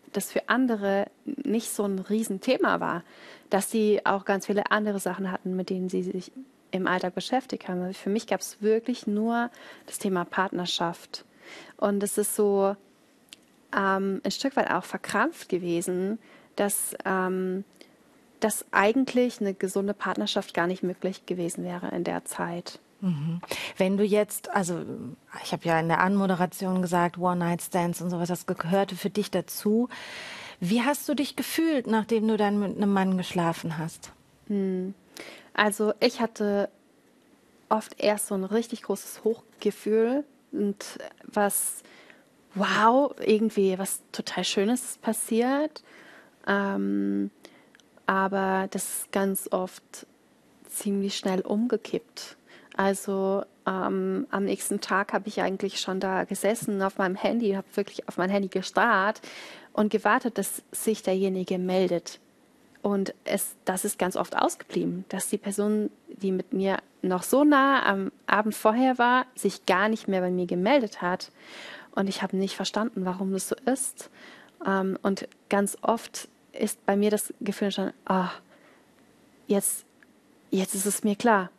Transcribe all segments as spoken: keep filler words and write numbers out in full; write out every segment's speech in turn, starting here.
das für andere nicht so ein Riesenthema war, dass sie auch ganz viele andere Sachen hatten, mit denen sie sich im Alltag beschäftigt haben. Für mich gab es wirklich nur das Thema Partnerschaft. Und es ist so ähm, ein Stück weit auch verkrampft gewesen, dass, ähm, dass eigentlich eine gesunde Partnerschaft gar nicht möglich gewesen wäre in der Zeit. Mhm. Wenn du jetzt, also ich habe ja in der Anmoderation gesagt, One-Night-Stands und sowas, das gehörte für dich dazu. Wie hast du dich gefühlt, nachdem du dann mit einem Mann geschlafen hast? Hm. Also ich hatte oft erst so ein richtig großes Hochgefühl und was, wow, irgendwie was total Schönes ist passiert. Ähm, aber das ist ganz oft ziemlich schnell umgekippt. Also ähm, am nächsten Tag habe ich eigentlich schon da gesessen auf meinem Handy, habe wirklich auf mein Handy gestarrt und gewartet, dass sich derjenige meldet. Und es, das ist ganz oft ausgeblieben, dass die Person, die mit mir noch so nah am Abend vorher war, sich gar nicht mehr bei mir gemeldet hat. Und ich habe nicht verstanden, warum das so ist. Ähm, und ganz oft ist bei mir das Gefühl schon, ah, jetzt, jetzt ist es mir klar.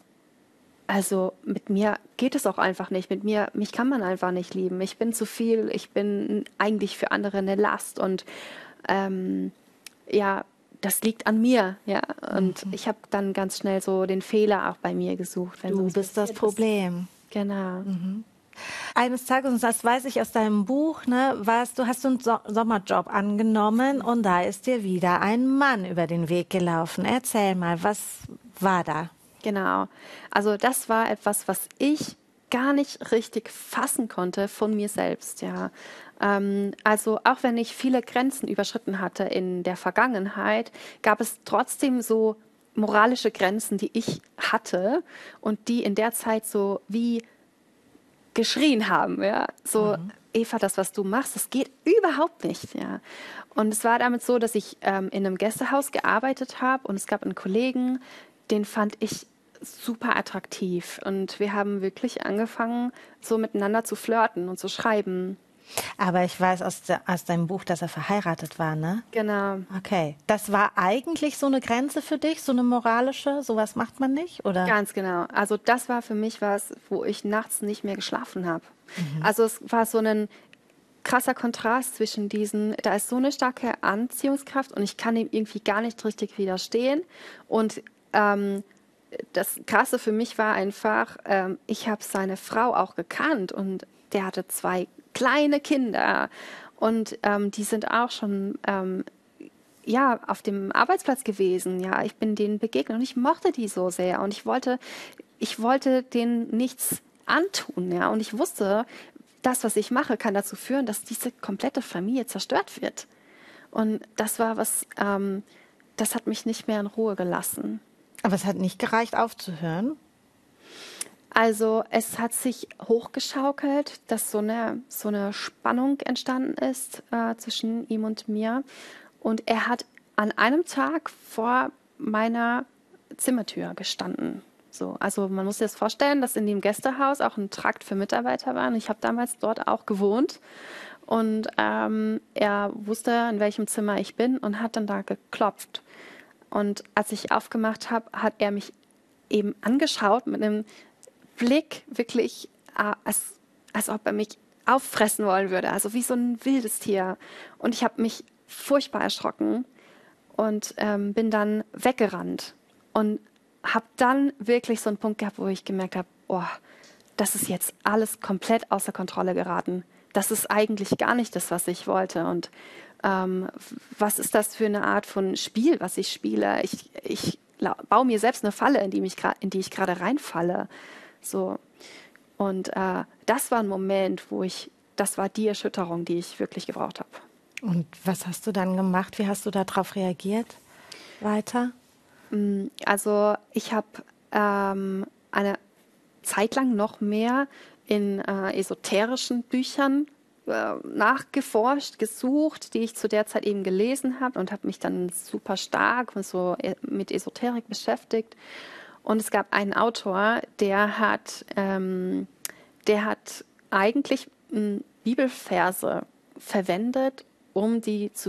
Also mit mir geht es auch einfach nicht. Mit mir, mich kann man einfach nicht lieben. Ich bin zu viel. Ich bin eigentlich für andere eine Last. Und ähm, ja, das liegt an mir. Ja, und Mhm. ich habe dann ganz schnell so den Fehler auch bei mir gesucht, wenn Du sowas bist das passiert ist. Problem. Genau. Mhm. Eines Tages, und das weiß ich aus deinem Buch, ne, warst du, hast du einen so Sommerjob angenommen und da ist dir wieder ein Mann über den Weg gelaufen. Erzähl mal, was war da? Genau. Also das war etwas, was ich gar nicht richtig fassen konnte von mir selbst, ja. Ähm, also auch wenn ich viele Grenzen überschritten hatte in der Vergangenheit, gab es trotzdem so moralische Grenzen, die ich hatte und die in der Zeit so wie geschrien haben, ja. So, Mhm. Eva, das, was du machst, das geht überhaupt nicht, ja. Und es war damit so, dass ich ähm, in einem Gästehaus gearbeitet habe und es gab einen Kollegen, den fand ich super attraktiv und wir haben wirklich angefangen, so miteinander zu flirten und zu schreiben. Aber ich weiß aus, de, aus deinem Buch, dass er verheiratet war, ne? Genau, Okay. Das war eigentlich so eine Grenze für dich, so eine moralische? Sowas macht man nicht, oder? ganz genau. Also das war für mich was, wo ich nachts nicht mehr geschlafen habe. Mhm. Also es war so ein krasser Kontrast zwischen diesen, da ist so eine starke Anziehungskraft und ich kann ihm irgendwie gar nicht richtig widerstehen. Und ähm, das Krasse für mich war einfach, ähm, ich habe seine Frau auch gekannt und der hatte zwei kleine Kinder und ähm, die sind auch schon ähm, ja, auf dem Arbeitsplatz gewesen. Ja, ich bin denen begegnet und ich mochte die so sehr und ich wollte, ich wollte denen nichts antun. Ja, und ich wusste, das, was ich mache, kann dazu führen, dass diese komplette Familie zerstört wird. Und das war was, ähm, das hat mich nicht mehr in Ruhe gelassen. Aber es hat nicht gereicht, aufzuhören. Also es hat sich hochgeschaukelt, dass so eine, so eine Spannung entstanden ist äh, zwischen ihm und mir. Und er hat an einem Tag vor meiner Zimmertür gestanden. So, also man muss sich das vorstellen, dass in dem Gästehaus auch ein Trakt für Mitarbeiter war. Und ich habe damals dort auch gewohnt. Und ähm, er wusste, in welchem Zimmer ich bin und hat dann da geklopft. Und als ich aufgemacht habe, hat er mich eben angeschaut mit einem Blick wirklich, äh, als, als ob er mich auffressen wollen würde, also wie so ein wildes Tier. Und ich habe mich furchtbar erschrocken und ähm, bin dann weggerannt und habe dann wirklich so einen Punkt gehabt, wo ich gemerkt habe, oh, das ist jetzt alles komplett außer Kontrolle geraten. Das ist eigentlich gar nicht das, was ich wollte. Und ähm, was ist das für eine Art von Spiel, was ich spiele? Ich, ich baue mir selbst eine Falle, in die, mich in die ich gerade reinfalle. So. Und äh, das war ein Moment, wo ich, das war die Erschütterung, die ich wirklich gebraucht habe. Und was hast du dann gemacht? Wie hast du darauf reagiert? Weiter? Also ich habe ähm, eine Zeit lang noch mehr in äh, esoterischen Büchern äh, nachgeforscht, gesucht, die ich zu der Zeit eben gelesen habe und habe mich dann super stark und so äh, mit Esoterik beschäftigt. Und es gab einen Autor, der hat, ähm, der hat eigentlich m, Bibelverse verwendet, um die zu